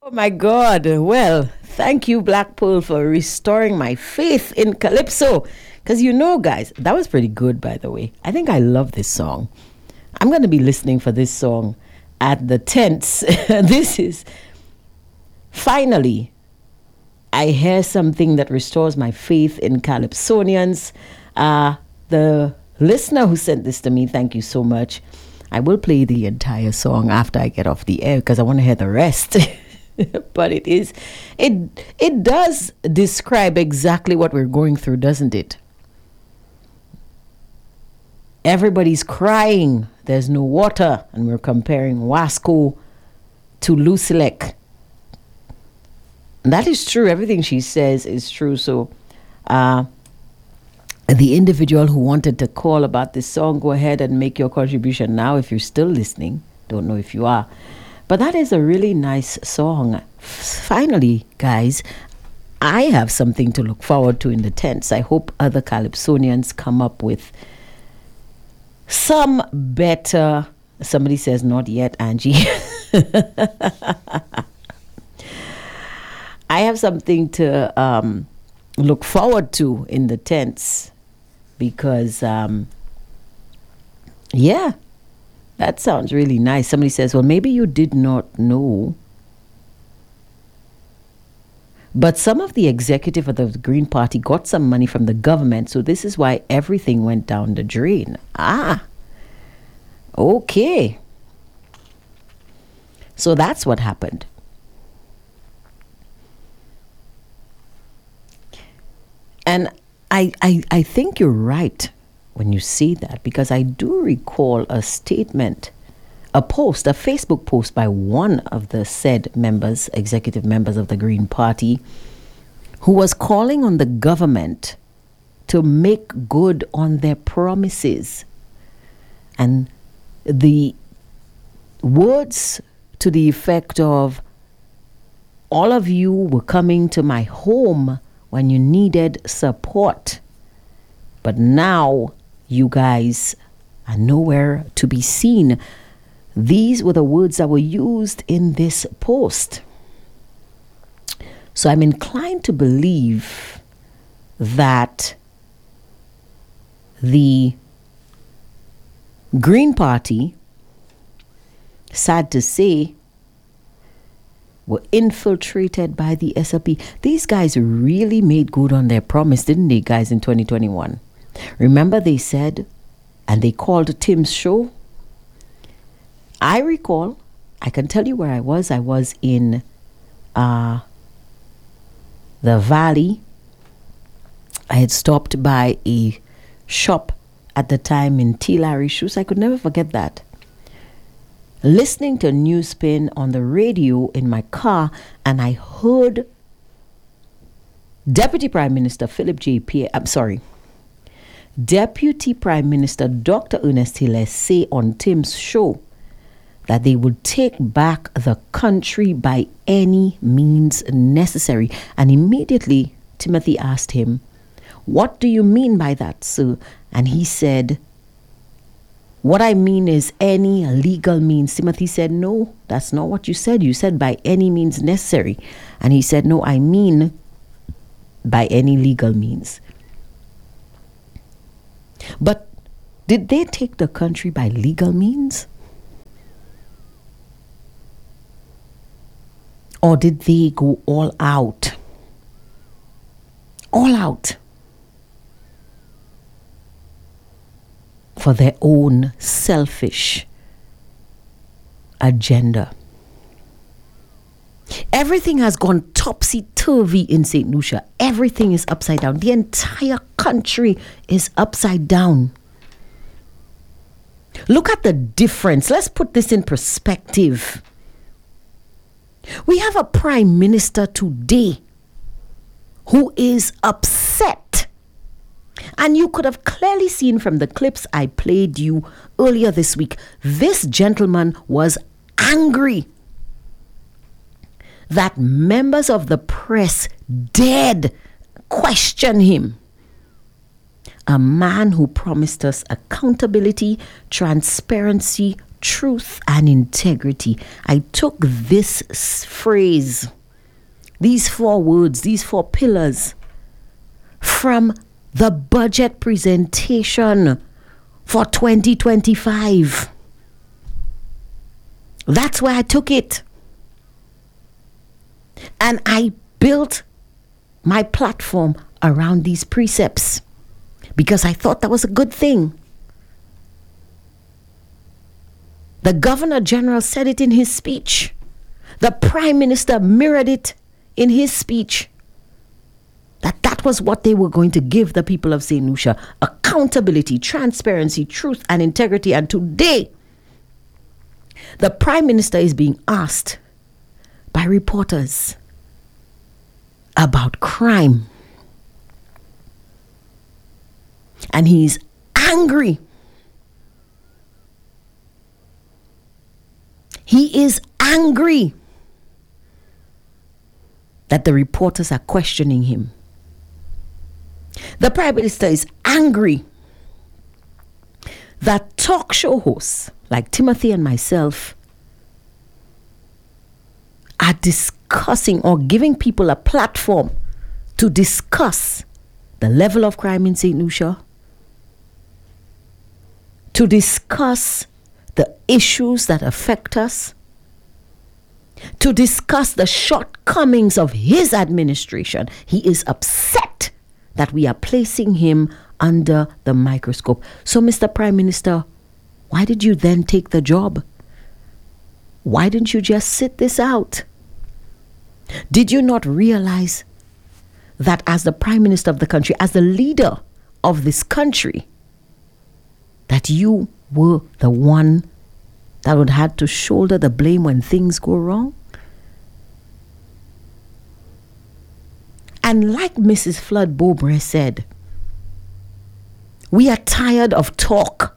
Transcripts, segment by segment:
Oh my God. Well, thank you, Black Pearl, for restoring my faith in Calypso. Because guys, that was pretty good, by the way. I think I love this song. I'm going to be listening for this song at the tents. This is finally, I hear something that restores my faith in Calypsonians. The listener who sent this to me, thank you so much. I will play the entire song after I get off the air because I want to hear the rest. But it does describe exactly what we're going through, doesn't it? Everybody's crying. There's no water. And we're comparing Wasco to Lucilec. That is true. Everything she says is true. So the individual who wanted to call about this song, go ahead and make your contribution now if you're still listening. Don't know if you are. But that is a really nice song. Finally, guys, I have something to look forward to in the tents. I hope other Calypsonians come up with some better. Somebody says not yet, Angie. I have something to look forward to in the tents because, yeah, that sounds really nice. Somebody says, well, maybe you did not know, but some of the executive of the Green Party got some money from the government, so this is why everything went down the drain. Okay. So that's what happened. And I think you're right when you say that, because I do recall a statement, a Facebook post by one of the said members, executive members of the Green Party, who was calling on the government to make good on their promises. And the words to the effect of, all of you were coming to my home when you needed support, but now you guys are nowhere to be seen. These were the words that were used in this post. So I'm inclined to believe that the Green Party, sad to say, were infiltrated by the SLP. These guys really made good on their promise, didn't they, guys, in 2021? Remember they said, and they called Tim's show? I recall, I can tell you where I was. I was in the Valley. I had stopped by a shop at the time in T. Larry Shoes. I could never forget that. Listening to Newspin on the radio in my car, and I heard Deputy Prime Minister Deputy Prime Minister Dr. Ernest Hill say on Tim's show that they would take back the country by any means necessary. And immediately Timothy asked him, "What do you mean by that, sir?" And he said, "What I mean is any legal means." Timothy said, "No, that's not what you said. You said by any means necessary." And he said, "No, I mean by any legal means." But did they take the country by legal means? Or did they go all out? All out. For their own selfish agenda. Everything has gone topsy-turvy in St. Lucia. Everything is upside down. The entire country is upside down. Look at the difference. Let's put this in perspective. We have a prime minister today who is upset. And you could have clearly seen from the clips I played you earlier this week, this gentleman was angry that members of the press dared question him. A man who promised us accountability, transparency, truth and integrity. I took this phrase, these 4 words, these 4 pillars from the budget presentation for 2025. That's where I took it. And I built my platform around these precepts because I thought that was a good thing. The Governor General said it in his speech. The Prime Minister mirrored it in his speech. That was what they were going to give the people of St. Lucia: accountability, transparency, truth, and integrity. And today, the Prime Minister is being asked by reporters about crime. And he's angry. He is angry that the reporters are questioning him. The Prime Minister is angry that talk show hosts like Timothy and myself are discussing or giving people a platform to discuss the level of crime in St. Lucia, to discuss the issues that affect us, to discuss the shortcomings of his administration. He is upset that we are placing him under the microscope. So, Mr. Prime Minister, why did you then take the job? Why didn't you just sit this out? Did you not realize that as the Prime Minister of the country, as the leader of this country, that you were the one that would have to shoulder the blame when things go wrong? And like Mrs. Flood Bowbray said, we are tired of talk.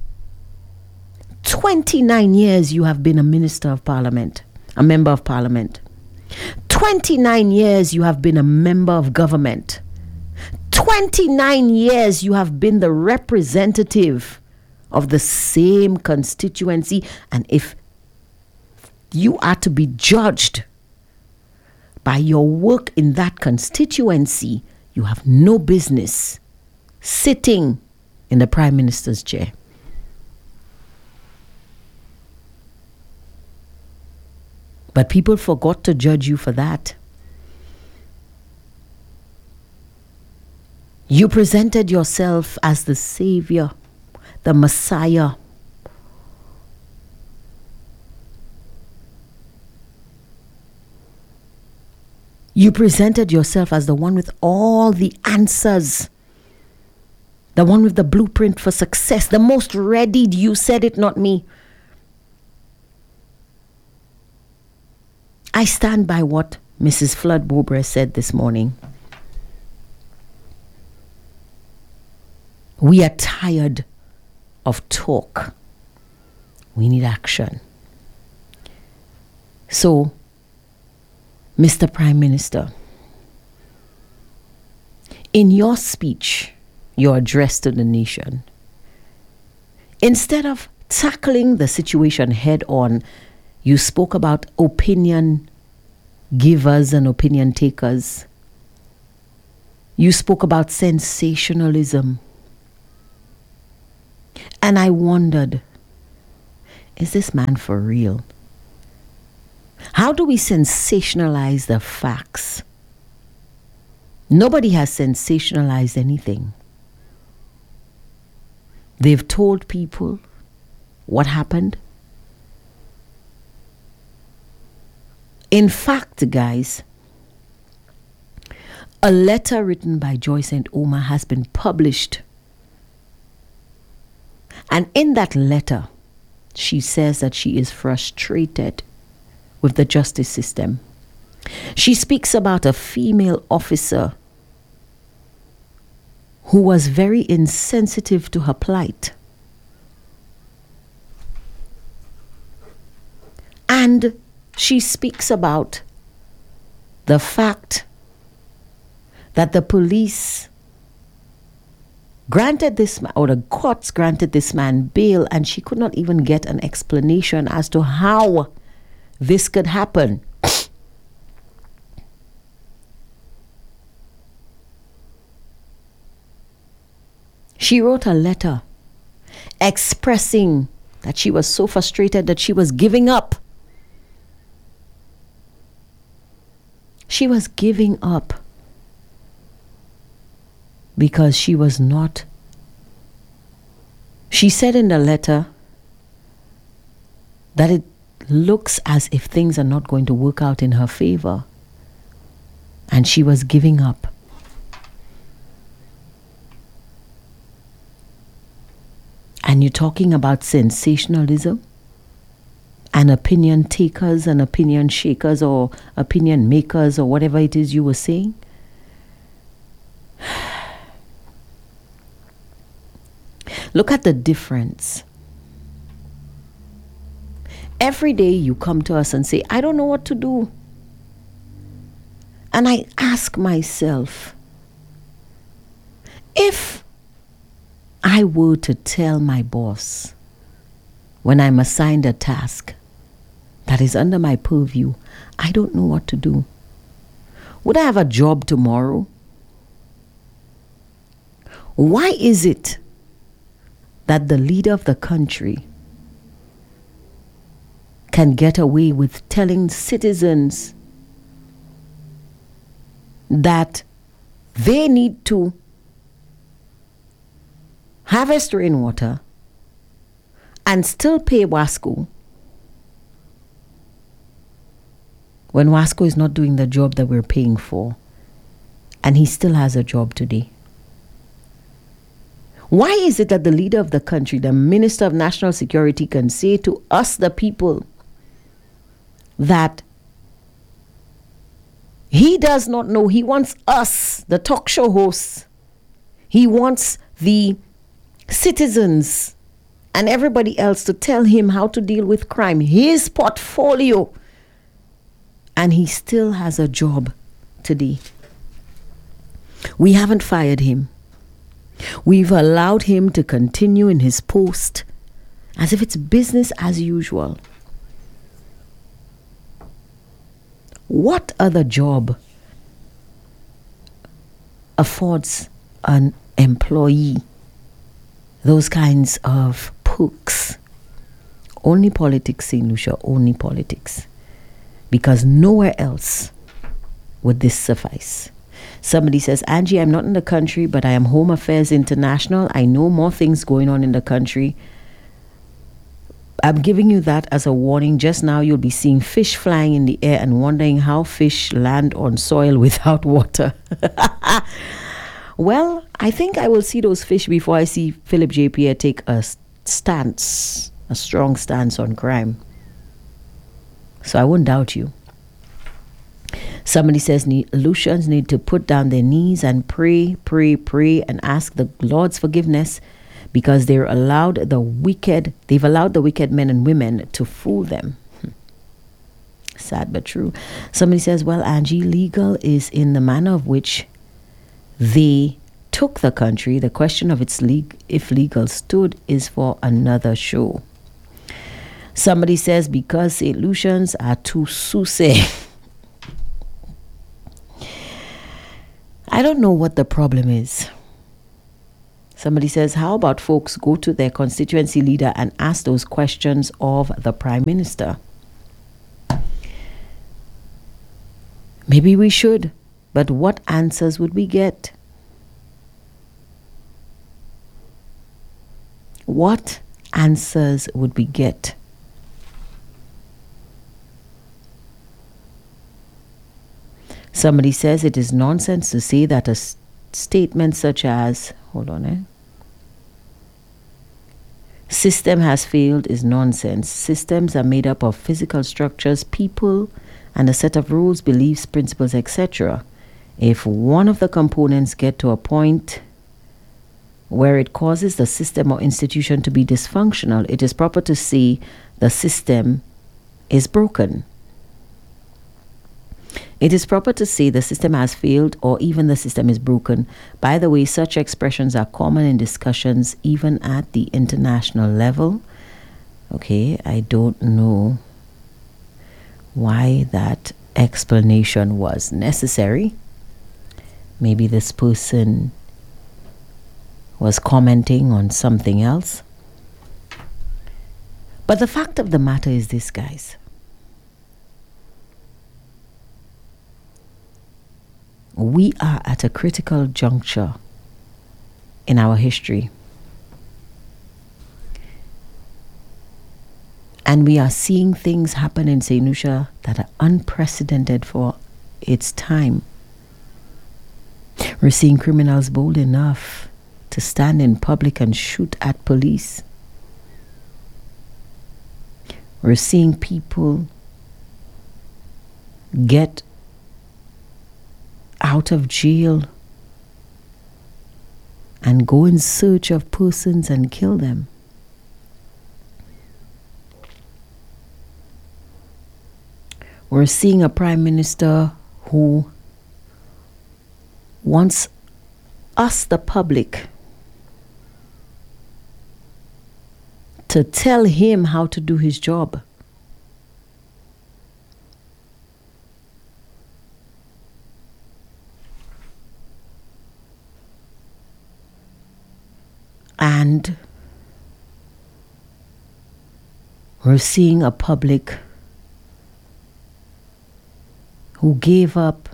29 years you have been a minister of parliament, a member of parliament. 29 years you have been a member of government. 29 years you have been the representative of the same constituency. And if you are to be judged by your work in that constituency, you have no business sitting in the Prime Minister's chair. But people forgot to judge you for that. You presented yourself as the Savior, the Messiah. You presented yourself as the one with all the answers, the one with the blueprint for success, the most readied. You said it, not me. I stand by what Mrs. Flood Bowbray said this morning. We are tired of talk. We need action. So, Mr. Prime Minister, in your speech, your address to the nation, instead of tackling the situation head on, you spoke about opinion givers and opinion takers. You spoke about sensationalism. And I wondered, is this man for real? How do we sensationalize the facts? Nobody has sensationalized anything. They've told people what happened. In fact, guys, a letter written by Joy St. Omer has been published. And in that letter, she says that she is frustrated with the justice system. She speaks about a female officer who was very insensitive to her plight. And she speaks about the fact that the police granted this man, or the courts granted this man bail, and she could not even get an explanation as to how this could happen. She wrote a letter expressing that she was so frustrated that she was giving up. She was giving up because she was not. She said in the letter that it looks as if things are not going to work out in her favor, and she was giving up. And you're talking about sensationalism and opinion takers and opinion shakers or opinion makers or whatever it is you were saying. Look at the difference. Every day you come to us and say, I don't know what to do. And I ask myself, if I were to tell my boss when I'm assigned a task that is under my purview, I don't know what to do, would I have a job tomorrow? Why is it that the leader of the country can get away with telling citizens that they need to harvest rainwater and still pay WASCO when WASCO is not doing the job that we're paying for, and he still has a job today? Why is it that the leader of the country, the Minister of National Security, can say to us, the people, that he does not know? He wants us, the talk show hosts, he wants the citizens and everybody else to tell him how to deal with crime, his portfolio, and he still has a job today. We haven't fired him. We've allowed him to continue in his post as if it's business as usual. What other job affords an employee those kinds of perks? Only politics, St. Lucia, only politics. Because nowhere else would this suffice. Somebody says, Angie, I'm not in the country, but I am Home Affairs International. I know more things going on in the country. I'm giving you that as a warning. Just now you'll be seeing fish flying in the air and wondering how fish land on soil without water. Well, I think I will see those fish before I see Philip J. Pierre take a stance, a strong stance on crime. So I won't doubt you. Somebody says Lucians need to put down their knees and pray and ask the Lord's forgiveness, because they've allowed the wicked men and women to fool them. Sad but true. Somebody says, well, Angie, legal is in the manner of which they took the country. The question of if legal stood is for another show. Somebody says, because St. Lucians are too soucy. I don't know what the problem is. Somebody says, how about folks go to their constituency leader and ask those questions of the Prime Minister? Maybe we should, but what answers would we get? What answers would we get? Somebody says it is nonsense to say that a statement such as, system has failed is nonsense. Systems are made up of physical structures, people, and a set of rules, beliefs, principles, etc. If one of the components get to a point where it causes the system or institution to be dysfunctional, it is proper to say the system is broken. It is proper to say the system has failed or even the system is broken. By the way, such expressions are common in discussions even at the international level. Okay, I don't know why that explanation was necessary. Maybe this person was commenting on something else. But the fact of the matter is this, guys. We are at a critical juncture in our history. And we are seeing things happen in St. Lucia that are unprecedented for its time. We're seeing criminals bold enough to stand in public and shoot at police. We're seeing people get out of jail and go in search of persons and kill them. We're seeing a prime minister who wants us, the public, to tell him how to do his job. And we're seeing a public who gave up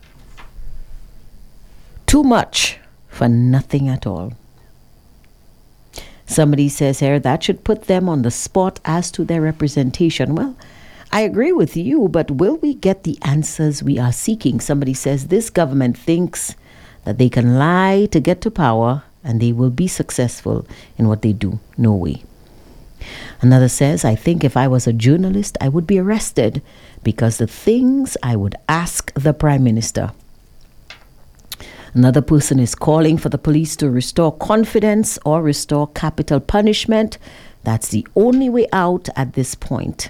too much for nothing at all. Somebody says here that should put them on the spot as to their representation. Well, I agree with you, but will we get the answers we are seeking? Somebody says this government thinks that they can lie to get to power and they will be successful in what they do. No way. Another says, I think if I was a journalist, I would be arrested because the things I would ask the Prime Minister. Another person is calling for the police to restore confidence or restore capital punishment. That's the only way out at this point.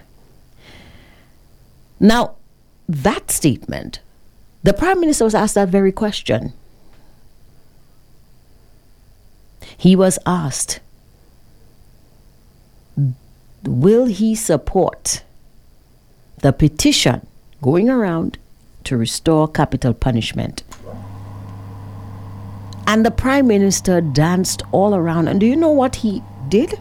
Now, that statement, the Prime Minister was asked that very question. He was asked, will he support the petition going around to restore capital punishment? And the Prime Minister danced all around. And do you know what he did?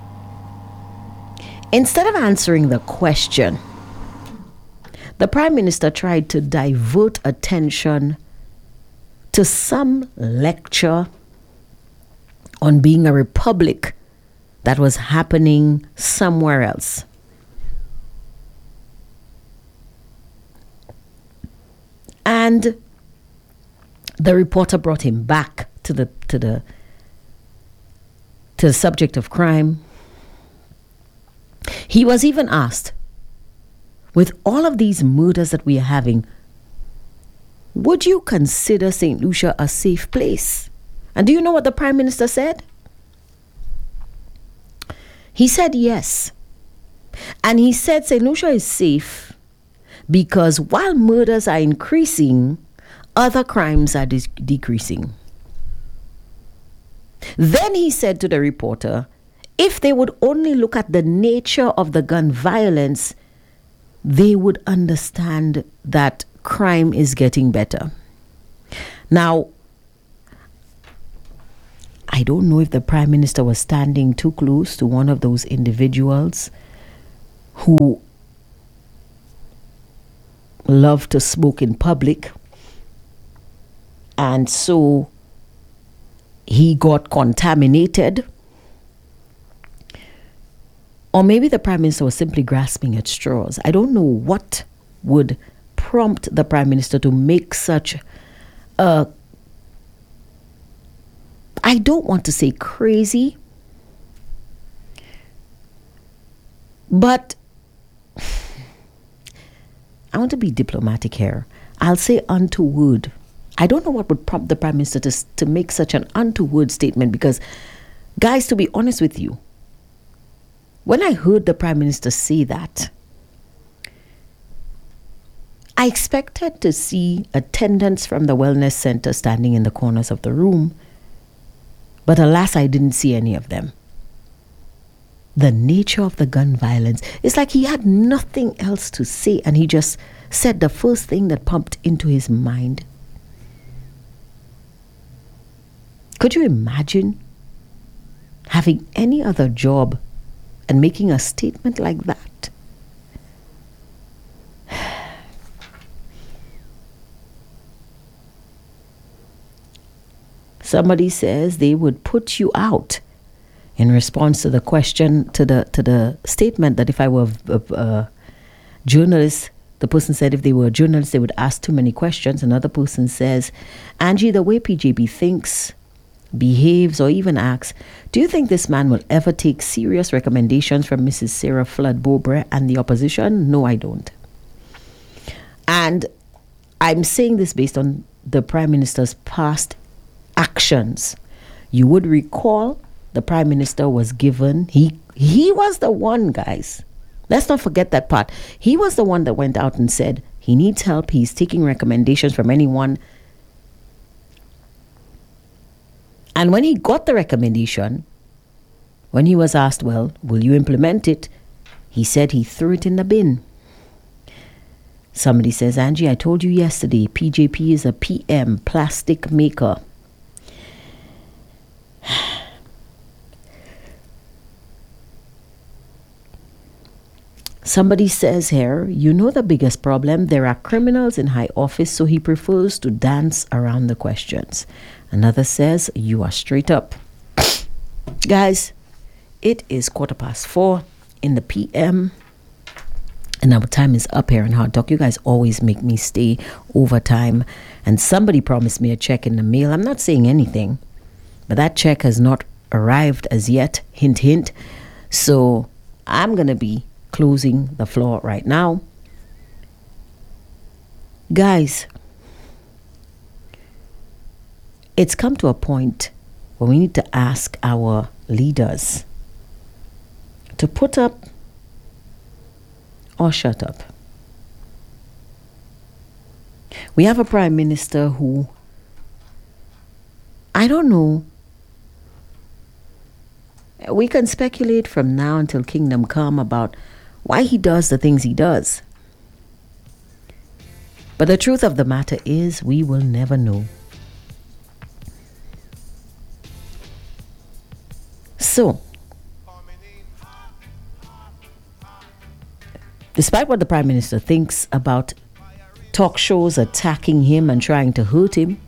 Instead of answering the question, the Prime Minister tried to divert attention to some lecture on being a republic that was happening somewhere else. And the reporter brought him back to the subject of crime. He was even asked, with all of these murders that we are having, would you consider St. Lucia a safe place? And do you know what the Prime Minister said? He said yes. And he said St. Lucia is safe because while murders are increasing, other crimes are decreasing. Then he said to the reporter, if they would only look at the nature of the gun violence, they would understand that crime is getting better. Now, I don't know if the Prime Minister was standing too close to one of those individuals who love to smoke in public. And so he got contaminated. Or maybe the Prime Minister was simply grasping at straws. I don't know what would prompt the Prime Minister to make such a, I don't want to say crazy, but I want to be diplomatic here. I'll say untoward. I don't know what would prompt the Prime Minister to make such an untoward statement because, guys, to be honest with you, when I heard the Prime Minister say that, I expected to see attendants from the wellness center standing in the corners of the room, but alas, I didn't see any of them. The nature of the gun violence, it's like he had nothing else to say, and he just said the first thing that popped into his mind. Could you imagine having any other job and making a statement like that? Somebody says they would put you out in response to the question, to the statement that if I were a journalist, the person said if they were a journalist, they would ask too many questions. Another person says, Angie, the way PJB thinks, behaves, or even acts, do you think this man will ever take serious recommendations from Mrs. Sarah Flood Bobre and the opposition? No, I don't. And I'm saying this based on the Prime Minister's past actions. You would recall the Prime Minister was given, he was the one, guys. Let's not forget that part. He was the one that went out and said he needs help. He's taking recommendations from anyone. And when he got the recommendation, when he was asked, well, will you implement it? He said he threw it in the bin. Somebody says, Angie, I told you yesterday, PJP is a PM, plastic maker. Somebody says here, you know the biggest problem, there are criminals in high office, so he prefers to dance around the questions. Another says, you are straight up. Guys, it is 4:15 in the PM, and our time is up here in Hard Talk. You guys always make me stay overtime, and somebody promised me a check in the mail. I'm not saying anything, but that check has not arrived as yet. Hint, hint. So I'm going to be closing the floor right now. Guys, it's come to a point where we need to ask our leaders to put up or shut up. We have a Prime Minister who, I don't know, we can speculate from now until kingdom come about why he does the things he does. But the truth of the matter is, we will never know. So, despite what the Prime Minister thinks about talk shows attacking him and trying to hurt him,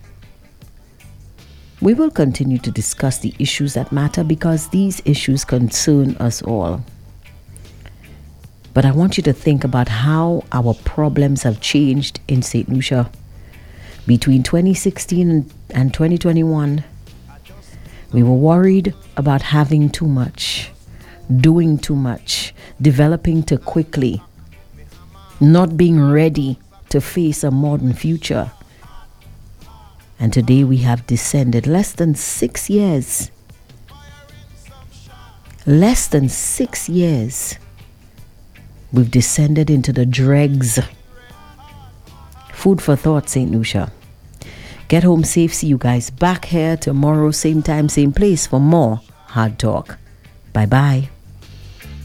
we will continue to discuss the issues that matter, because these issues concern us all. But I want you to think about how our problems have changed in St. Lucia between 2016 and 2021. We were worried about having too much, doing too much, developing too quickly, not being ready to face a modern future. And today we have descended less than 6 years. Less than 6 years. We've descended into the dregs. Food for thought, St. Lucia. Get home safe. See you guys back here tomorrow, same time, same place for more Hard Talk. Bye-bye.